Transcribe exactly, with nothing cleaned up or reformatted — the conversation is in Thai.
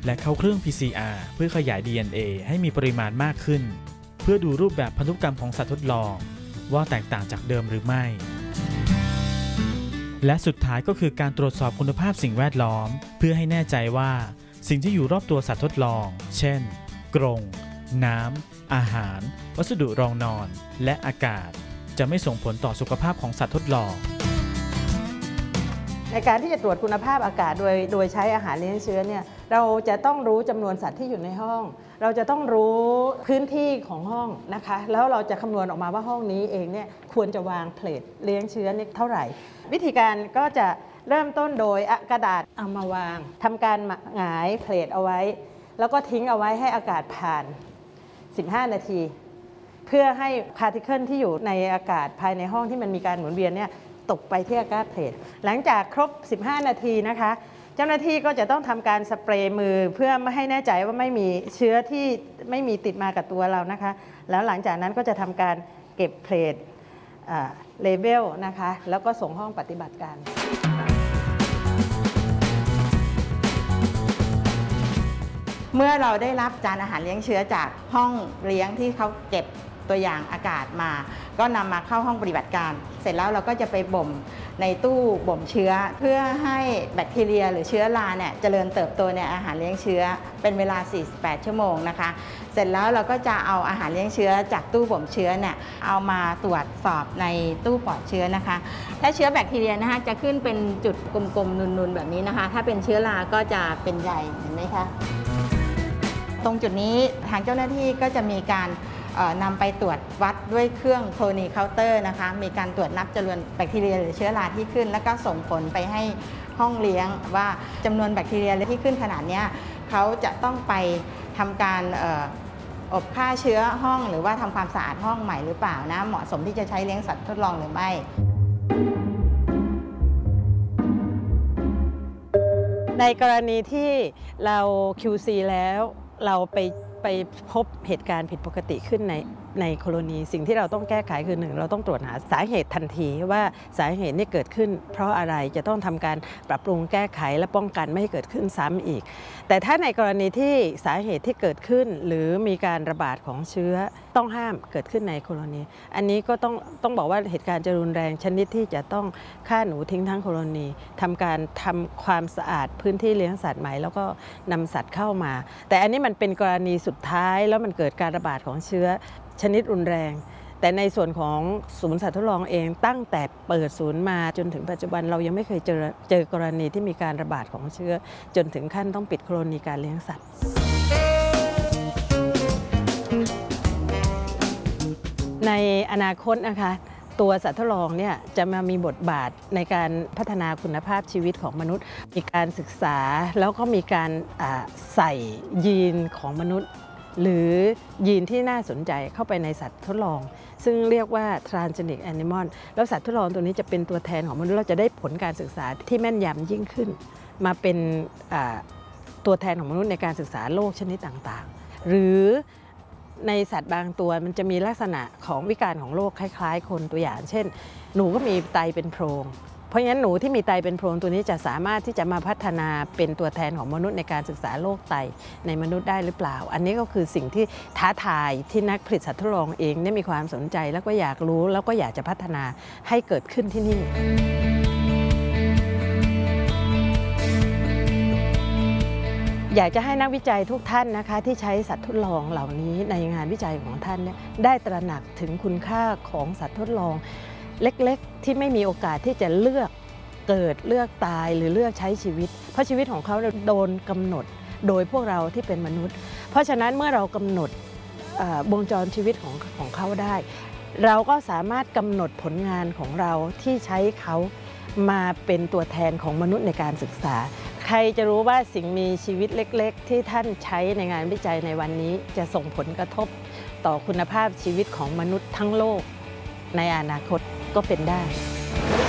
และเข้าเครื่อง พี ซี อาร์ เพื่อขยาย ดี เอ็น เอ ให้มีปริมาณมากขึ้นเพื่อดูรูปแบบพันธุกรรมของสัตว์ทดลองว่าแตกต่างจากเดิมหรือไม่และสุดท้ายก็คือการตรวจสอบคุณภาพสิ่งแวดล้อมเพื่อให้แน่ใจว่าสิ่งที่อยู่รอบตัวสัตว์ทดลองเช่นกรงน้ำอาหารวัสดุรองนอนและอากาศจะไม่ส่งผลต่อสุขภาพของสัตว์ทดลองในการที่จะตรวจคุณภาพอากาศโดยโดยใช้อาหารเลี้ยงเชื้อเนี่ยเราจะต้องรู้จำนวนสัตว์ที่อยู่ในห้องเราจะต้องรู้พื้นที่ของห้องนะคะแล้วเราจะคำนวณออกมาว่าห้องนี้เองเนี่ยควรจะวางเพลทเลี้ยงเชื้อเนี่ยเท่าไหร่วิธีการก็จะเริ่มต้นโดยกระดาษเอามาวางทำการหงายเพลทเอาไว้แล้วก็ทิ้งเอาไว้ให้อากาศผ่านสิบห้านาทีเพื่อให้พาร์ติเคิลที่อยู่ในอากาศภายในห้องที่มันมีการหมุนเวียนเนี่ยตกไปที่อากาศเพลทหลังจากครบสิบห้านาทีนะคะเจ้าหน้าที่ก็จะต้องทำการสเปรย์มือเพื่อไม่ให้แน่ใจว่าไม่มีเชื้อที่ไม่มีติดมากับตัวเรานะคะแล้วหลังจากนั้นก็จะทำการเก็บเพลทเลเบลนะคะแล้วก็ส่งห้องปฏิบัติการเมื่อเราได้รับจานอาหารเลี้ยงเชื้อจากห้องเลี้ยงที่เขาเก็บตัวอย่างอากาศมาก็นำมาเข้าห้องปฏิบัติการเสร็จแล้วเราก็จะไปบ่มในตู้บ่มเชื้อเพื่อให้แบคทีเรียหรือเชื้อราเนี่ยเจริญเติบโตในอาหารเลี้ยงเชื้อเป็นเวลาสี่สิบแปดชั่วโมงนะคะเสร็จแล้วเราก็จะเอาอาหารเลี้ยงเชื้อจากตู้บ่มเชื้อเนี่ยเอามาตรวจสอบในตู้ปลอดเชื้อนะคะถ้าเชื้อแบคทีเรียนะคะจะขึ้นเป็นจุดกลมๆนูนๆแบบนี้นะคะถ้าเป็นเชื้อราก็จะเป็นใยเห็นไหมคะตรงจุดนี้ทางเจ้าหน้าที่ก็จะมีการนำไปตรวจวัดด้วยเครื่องโคลนีเคาน์เตอร์นะคะมีการตรวจนับจำนวนแบคทีเรียหรือเชื้อราที่ขึ้นแล้วก็ส่งผลไปให้ห้องเลี้ยงว่าจำนวนแบคทีเรียที่ขึ้นขนาดนี้เขาจะต้องไปทำการอบฆ่าเชื้อห้องหรือว่าทำความสะอาดห้องใหม่หรือเปล่านะเหมาะสมที่จะใช้เลี้ยงสัตว์ทดลองหรือไม่ในกรณีที่เรา คิว ซี แล้วเราไปไปพบเหตุการณ์ผิดปกติขึ้นในในโคโลนีสิ่งที่เราต้องแก้ไขคือหนึ่งเราต้องตรวจหาสาเหตุทันทีว่าสาเหตุนี้เกิดขึ้นเพราะอะไรจะต้องทำการปรับปรุงแก้ไขและป้องกันไม่ให้เกิดขึ้นซ้ำอีกแต่ถ้าในกรณีที่สาเหตุที่เกิดขึ้นหรือมีการระบาดของเชื้อต้องห้ามเกิดขึ้นในโคโลนีอันนี้ก็ต้องต้องบอกว่าเหตุการณ์จะรุนแรงชนิดที่จะต้องฆ่าหนูทิ้งทั้งโคโลนีทำการทำความสะอาดพื้นที่เลี้ยงสัตว์ใหม่แล้วก็นำสัตว์เข้ามาแต่อันนี้มันเป็นกรณีสุดท้ายแล้วมันเกิดการระบาดของเชื้อชนิดรุนแรงแต่ในส่วนของศูนย์สัตว์ทดลองเองตั้งแต่เปิดศูนย์มาจนถึงปัจจุบันเรายังไม่เคยเจอเจอกรณีที่มีการระบาดของเชื้อจนถึงขั้นต้องปิดโคโลนีการเลี้ยงสัตว์ในอนาคตนะคะตัวสัตว์ทดลองเนี่ยจะมามีบทบาทในการพัฒนาคุณภาพชีวิตของมนุษย์มีการศึกษาแล้วก็มีการใส่ยีนของมนุษย์หรือยีนที่น่าสนใจเข้าไปในสัตว์ทดลองซึ่งเรียกว่า transgenic animal แล้วสัตว์ทดลองตัวนี้จะเป็นตัวแทนของมนุษย์เราจะได้ผลการศึกษาที่แม่นยำยิ่งขึ้นมาเป็นตัวแทนของมนุษย์ในการศึกษาโรคชนิดต่างๆหรือในสัตว์บางตัวมันจะมีลักษณะของวิการของโรคคล้ายๆคนตัวอย่างเช่นหนูก็มีไตเป็นโพรงเพราะฉะนั้นหนูที่มีไตเป็นโพรงตัวนี้จะสามารถที่จะมาพัฒนาเป็นตัวแทนของมนุษย์ในการศึกษาโรคไตในมนุษย์ได้หรือเปล่าอันนี้ก็คือสิ่งที่ท้าทายที่นักผลิตสัตว์ทดลองเองเนี่ยมีความสนใจแล้วก็อยากรู้แล้วก็อยากจะพัฒนาให้เกิดขึ้นที่นี่อยากจะให้นักวิจัยทุกท่านนะคะที่ใช้สัตว์ทดลองเหล่านี้ในงานวิจัยของท่านเนี่ยได้ตระหนักถึงคุณค่าของสัตว์ทดลองเล็กๆที่ไม่มีโอกาสที่จะเลือกเกิดเลือกตายหรือเลือกใช้ชีวิตเพราะชีวิตของเขาโดนกำหนดโดยพวกเราที่เป็นมนุษย์เพราะฉะนั้นเมื่อเรากำหนดวงจรชีวิตของของเขาได้เราก็สามารถกำหนดผลงานของเราที่ใช้เขามาเป็นตัวแทนของมนุษย์ในการศึกษาใครจะรู้ว่าสิ่งมีชีวิตเล็กๆที่ท่านใช้ในงานวิจัยในวันนี้จะส่งผลกระทบต่อคุณภาพชีวิตของมนุษย์ทั้งโลกในอนาคตก็เป็นได้